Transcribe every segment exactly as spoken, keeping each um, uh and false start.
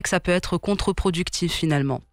que ça peut être contre-productif finalement.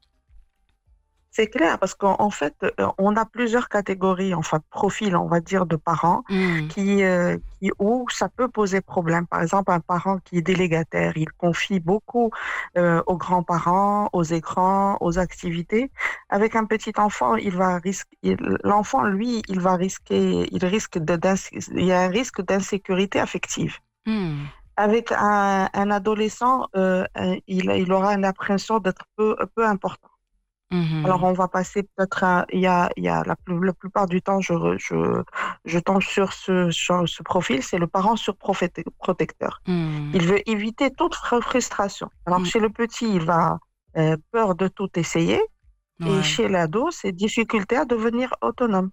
C'est clair, parce qu'en en fait, euh, on a plusieurs catégories, enfin profils, on va dire, de parents Mmh. qui, euh, qui où ça peut poser problème. Par exemple, un parent qui est délégataire, il confie beaucoup euh, aux grands-parents, aux écrans, aux activités. Avec un petit enfant, il va risquer, il- l'enfant, lui, il va risquer, il risque de, d'ins- il y a un risque d'insécurité affective. Mmh. Avec un, un adolescent, euh, euh, il, il aura une impression d'être peu, peu important. Alors, Mmh. on va passer peut-être à, il y a, il y a la, plus- la plupart du temps, je, re- je, je tombe sur ce, sur ce profil, c'est le parent surprotecteur. Mmh. Il veut éviter toute fr- frustration. Alors, Mmh. chez le petit, il va euh, peur de tout essayer, et Ouais. chez l'ado, c'est difficulté à devenir autonome.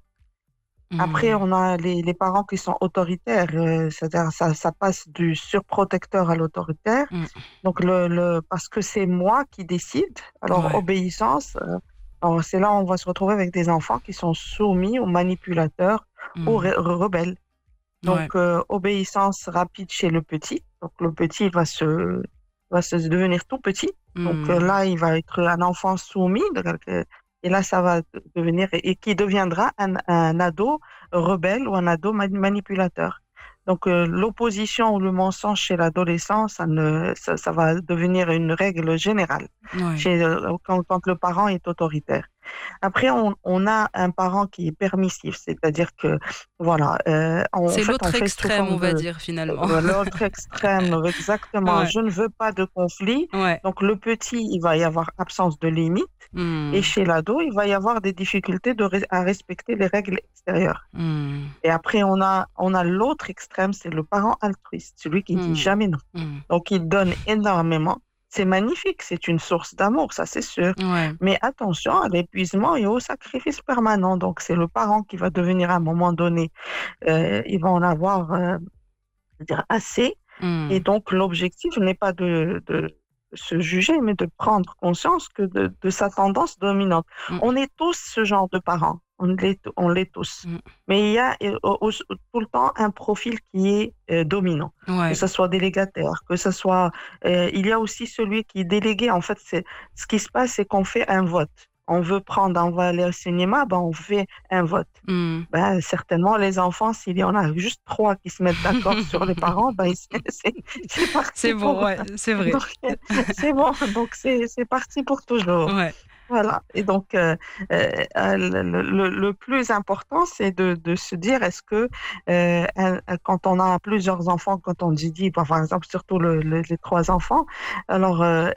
Après, Mmh. on a les, les parents qui sont autoritaires, euh, c'est-à-dire ça, ça passe du surprotecteur à l'autoritaire. Mmh. Donc, le, le, parce que c'est moi qui décide, alors Ouais. obéissance, euh, alors c'est là où on va se retrouver avec des enfants qui sont soumis aux manipulateurs, aux Mmh. re- rebelles. Ouais. Donc, euh, obéissance rapide chez le petit. Donc, le petit va se, va se devenir tout petit. Donc, euh, Mmh. là, il va être un enfant soumis. Donc, euh, et là, ça va devenir, et qui deviendra un, un ado rebelle ou un ado mani- manipulateur. Donc, euh, l'opposition ou le mensonge chez l'adolescent, ça, ne, ça, ça va devenir une règle générale Ouais. chez, euh, quand, quand le parent est autoritaire. Après, on, on a un parent qui est permissif, c'est-à-dire que, voilà, euh, en, en C'est fait, on l'autre fait sous extrême, on forme va de dire finalement. euh, l'autre extrême, exactement. Ouais. Je ne veux pas de conflit. Ouais. Donc, le petit, il va y avoir absence de limite. Et Mmh. chez l'ado, il va y avoir des difficultés de res- à respecter les règles extérieures. Mmh. Et après, on a, on a l'autre extrême, c'est le parent altruiste, celui qui dit Mmh. jamais non. Mmh. Donc, il donne énormément. C'est magnifique, c'est une source d'amour, ça c'est sûr. Ouais. Mais attention à l'épuisement et au sacrifice permanent. Donc, c'est le parent qui va devenir à un moment donné, euh, il va en avoir euh, je veux dire, assez. Et Mmh. donc, l'objectif n'est pas de, de se juger, mais de prendre conscience que de, de sa tendance dominante. Mmh. On est tous ce genre de parents. On l'est, on l'est tous. Mmh. Mais il y a euh, au- au- tout le temps un profil qui est euh, dominant. Que Ouais. ce soit délégataire, que ce soit... euh, il y a aussi celui qui est délégué. En fait, c'est, ce qui se passe, c'est qu'on fait un vote. On veut prendre, on va aller au cinéma, ben on fait un vote. Mmh. Ben, certainement, les enfants, s'il y en a juste trois qui se mettent d'accord sur les parents, ben, c'est, c'est c'est C'est parti bon, pour... ouais, c'est vrai. Donc, euh, c'est bon, donc c'est, c'est parti pour toujours. Ouais. Voilà. Et donc, euh, euh, euh, le, le- le plus important, c'est de, de se dire, est-ce que euh, un- un- quand on a plusieurs enfants, quand on dit, dit, par exemple, surtout le- le- les trois enfants, alors euh,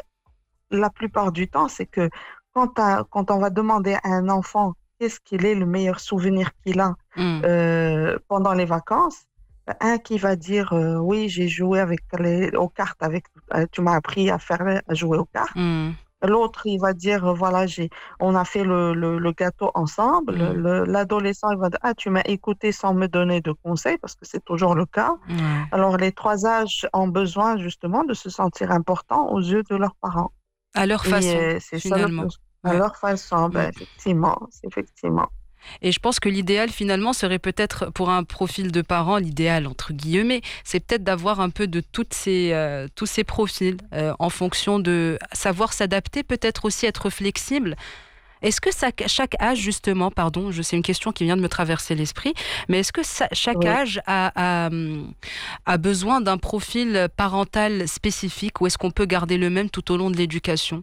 la plupart du temps, c'est que quand, un- quand on va demander à un enfant qu'est-ce qu'il est le meilleur souvenir qu'il a Mmh. euh, pendant les vacances, ben, un qui va dire euh, oui, j'ai joué avec les, aux cartes, avec, euh, tu m'as appris à faire à jouer aux cartes. Mmh. L'autre, il va dire, euh, voilà, j'ai, on a fait le, le, le gâteau ensemble. Le- Mmh. le- l'adolescent, il va dire, ah, tu m'as écouté sans me donner de conseils, parce que c'est toujours le cas. Ouais. Alors, les trois âges ont besoin justement de se sentir importants aux yeux de leurs parents. À leur Et façon, euh, c'est ça le finalement. plus. À Ouais. leur façon, Mmh. ben, effectivement, c'est effectivement. Et je pense que l'idéal finalement serait peut-être pour un profil de parent, l'idéal entre guillemets, c'est peut-être d'avoir un peu de toutes ces, euh, tous ces profils euh, en fonction de savoir s'adapter, peut-être aussi être flexible. Est-ce que ça, chaque âge justement, pardon, je sais une question qui vient de me traverser l'esprit, mais est-ce que ça, chaque Oui. âge a, a, hum, a besoin d'un profil parental spécifique ou est-ce qu'on peut garder le même tout au long de l'éducation?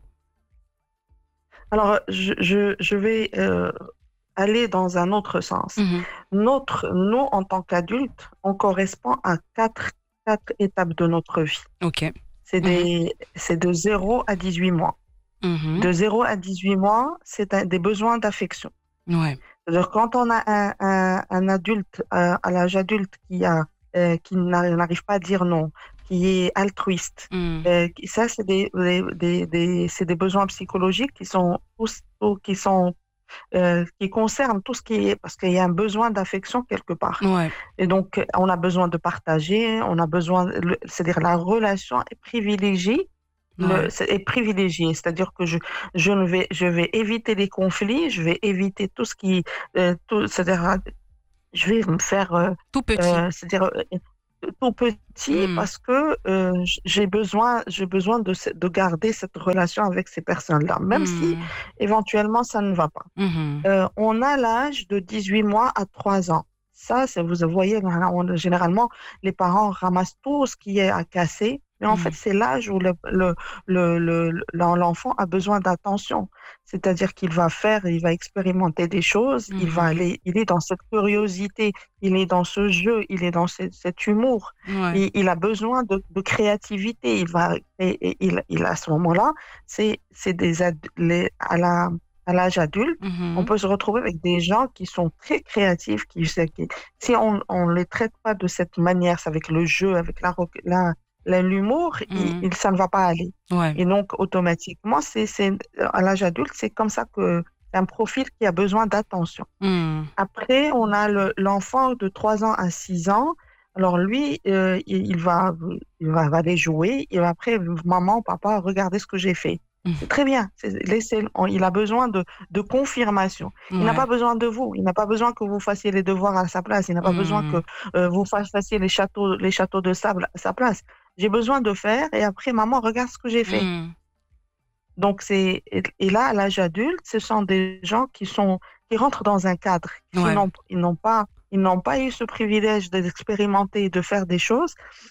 Alors, je, je, je vais euh, aller dans un autre sens. Mhm. Notre, nous, en tant qu'adultes, on correspond à quatre, quatre étapes de notre vie. Ok. C'est Mhm. des, c'est de zéro à dix-huit mois. Mhm. De zéro à dix-huit mois, c'est un- des besoins d'affection. Ouais. C'est-à-dire, quand on a un, un, un adulte, euh, à l'âge adulte, qui a, euh, qui n'a- n'arrive pas à dire non, qui est altruiste, Mhm. euh, qui- ça, c'est des, des, des, des- c'est des besoins psychologiques qui sont, tous- tous- qui sont, euh, qui concernent tout ce qui est, parce qu'il y a un besoin d'affection quelque part. Ouais. Et donc, on a besoin de partager, on a besoin, le- c'est-à-dire la relation est privilégiée, le, Ouais. c'est- est privilégiée, c'est-à-dire que je, je ne vais, je vais éviter les conflits, je vais éviter tout ce qui, euh, tout, c'est-à-dire, je vais me faire, euh, Tout petit. euh, c'est-à-dire, euh, tout petit Mmh. parce que euh, j- j'ai besoin, j'ai besoin de, ce- de garder cette relation avec ces personnes-là, même si Mmh. éventuellement ça ne va pas. Mmh. Euh, on a l'âge de dix-huit mois à trois ans. Ça, c'est, vous voyez, on- généralement, les parents ramassent tout ce qui est à casser. Mais en fait, Mmh. c'est l'âge où le, le, le, le- le- l'enfant a besoin d'attention. C'est-à-dire qu'il va faire, il va expérimenter des choses, il va Mmh. aller, il est dans cette curiosité, il est dans ce jeu, il est dans ce- cet humour. Ouais. Et il a besoin de, de créativité. Il va, et, et il, il, à ce moment-là, c'est, c'est des, ad- les, à la, à l'âge adulte, on Mmh. peut se retrouver avec des gens qui sont très créatifs, qui, qui- si on ne les traite pas de cette manière, c'est avec le jeu, avec la, roc- la- la- l'humour, il, Mmh. il- ça ne va pas aller. Ouais. Et donc, automatiquement, c'est, c'est, à l'âge adulte, c'est comme ça que c'est un profil qui a besoin d'attention. Mmh. Après, on a le- l'enfant de trois ans à six ans. Alors lui, euh, il, il va, il va, va aller jouer. Et après, maman, papa, regardez ce que j'ai fait. C'est Mmh. très bien. C'est- laissez, on- il a besoin de, de confirmation. Il n'a Ouais. pas besoin de vous. Il n'a pas besoin que vous fassiez les devoirs à sa place. Il n'a pas besoin que Mmh. euh, vous fassiez les châteaux, les châteaux de sable à sa place. J'ai besoin de faire. Et après, maman, regarde ce que j'ai fait. Mmh. Donc, c'est, et et là, à l'âge adulte, ce sont des gens qui sont, qui rentrent dans un cadre, qui Ouais. n'ont, ils n'ont pas, ils n'ont pas eu ce privilège d'expérimenter, de faire des choses.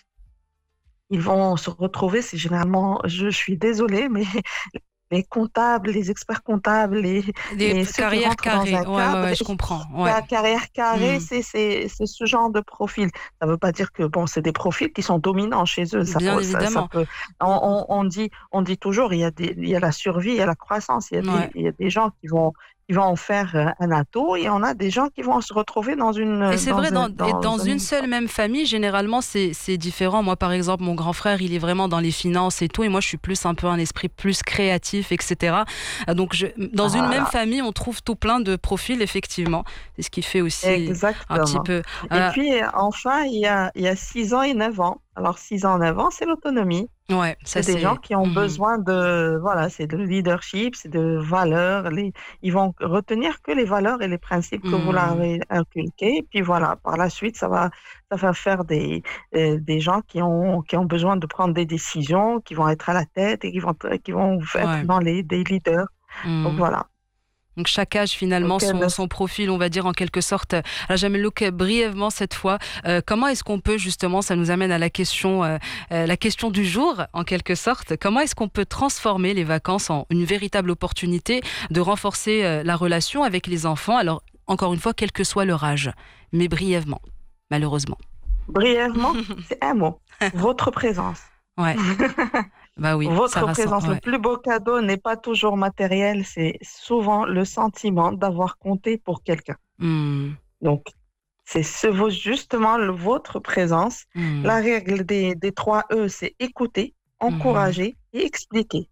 Ils vont se retrouver, c'est généralement, je suis désolée, mais les comptables, les experts comptables, les, Des les, p ceux qui carrières rentrent dans carrées. un Ouais, ouais, cadre, ouais, je comprends. Ouais. la carrière carrée, Mmh. c'est, c'est, c'est ce genre de profil. Ça ne veut pas dire que, bon, c'est des profils qui sont dominants chez eux. Ça Bien peut, ça, ça évidemment. peut, on, on, on dit, on dit toujours, il y a des, il y a la survie, il y a la croissance. Il y a Ouais. des, il y a des gens qui vont, qui vont en faire euh, un atout et on a des gens qui vont se retrouver dans Et une, c'est vrai, dans un, dans, et dans dans une une, seule même famille, généralement, c'est, c'est différent. Moi, par exemple, mon grand frère, il est vraiment dans les finances et tout, et moi, je suis plus un peu un esprit plus créatif, et cetera. Euh, Donc, je, dans une même voilà, famille, on trouve tout plein de profils, effectivement. C'est ce qui fait aussi un petit exactement. peu. Et Euh, puis, euh, enfin, il y a, il y a six ans et neuf ans. Alors, six ans, neuf ans, c'est l'autonomie. ouais, ça C'est des gens c'est. qui ont Mhm. besoin de, voilà, c'est de leadership, c'est de valeurs. Les, ils vont retenir que les valeurs et les principes que vous leur Mhm. avez inculqués. Et puis voilà, par la suite, ça va, ça va faire des, euh, des gens qui ont, qui ont besoin de prendre des décisions, qui vont être à la tête et qui vont, qui vont être Ouais. dans les, des leaders. Donc Mhm. voilà. Donc chaque âge finalement Donc, euh, son, de- son profil, on va dire en quelque sorte. Alors j'aimerais look brièvement cette fois. Euh, comment est-ce qu'on peut justement, ça nous amène à la question, euh, euh, la question du jour en quelque sorte. Comment est-ce qu'on peut transformer les vacances en une véritable opportunité de renforcer euh, la relation avec les enfants. Alors encore une fois, quel que soit leur âge, mais brièvement, malheureusement. brièvement, c'est un mot. Votre présence. Ouais, bah oui, ça Votre rassemble. présence, le Ouais. plus beau cadeau n'est pas toujours matériel, c'est souvent le sentiment d'avoir compté pour quelqu'un. Hmm, Donc, c'est ce, vos- justement le- votre présence. hmm, La règle des, des trois E, c'est écouter, mhm, encourager et expliquer.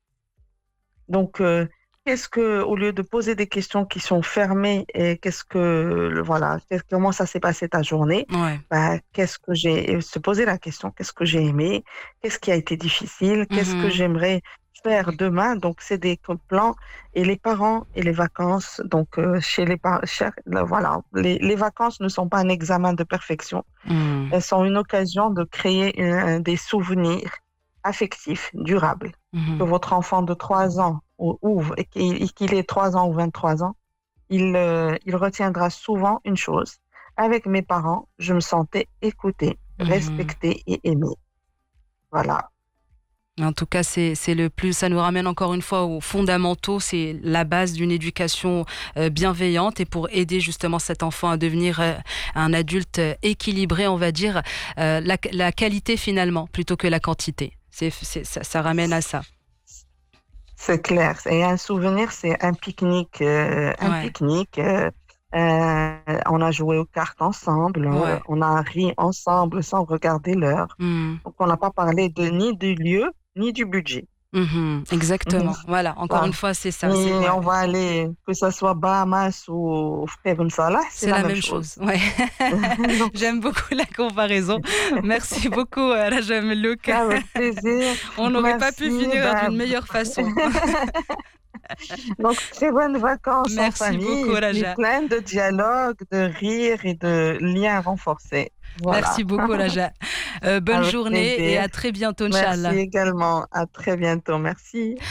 Donc, euh, qu'est-ce que, au lieu de poser des questions qui sont fermées, et qu'est-ce que, le- voilà, qu'est- comment ça s'est passé ta journée, ouais. bah, qu'est-ce que j'ai, et se poser la question, qu'est-ce que j'ai aimé, qu'est-ce qui a été difficile, qu'est-ce que Mhm, j'aimerais faire demain. Donc, c'est des co- plans. Et les parents et les vacances, donc, euh, chez les parents, voilà, les, les vacances ne sont pas un examen de perfection. hmm, Elles sont une occasion de créer un- des souvenirs affectifs, durables. Que mhm. votre enfant de trois ans ou, ou- et qu'il et qu'il ait trois ans ou vingt-trois ans, il, euh, il retiendra souvent une chose. Avec mes parents, je me sentais écoutée, Mhm. respectée et aimée. Voilà, En tout cas, c'est, c'est le plus. Ça nous ramène encore une fois aux fondamentaux. C'est la base d'une éducation euh, bienveillante et pour aider justement cet enfant à devenir euh, un adulte euh, équilibré, on va dire, euh, la, la qualité finalement plutôt que la quantité. C'est, c'est, ça, ça ramène à ça. c'est clair. Et un souvenir, c'est un pique-nique. euh, un Ouais, pique-nique. euh, euh, on a joué aux cartes ensemble, euh, ouais. on a ri ensemble sans regarder l'heure. Hmm. Donc, on n'a pas parlé de ni du lieu, ni du budget. Mhm. Exactement. Voilà. Encore une Voilà. fois, c'est ça. C'est Et ouais. on va aller, que ce soit Bahamas ou Frère Salah, c'est C'est la la même même chose. chose. Ouais. Donc, J'aime beaucoup la comparaison. Merci beaucoup, euh, Rajam Louk. avec plaisir. On n'aurait pas pu Merci. finir Ben, d'une meilleure façon. donc, très bonnes vacances en Merci beaucoup, famille et puis Raja. plein de dialogues, de rires et de liens renforcés. Voilà. Merci beaucoup, Raja. Euh, bonne Avec journée et plaisir. à très bientôt, Merci Inch'Allah. également. À très bientôt. Merci.